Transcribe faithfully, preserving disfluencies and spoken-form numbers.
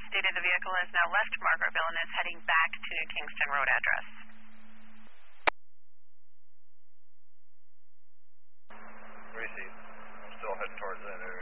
stated the vehicle has now left Margaretville and is heading back to Kingston Road address. Received. I'm still heading towards that area.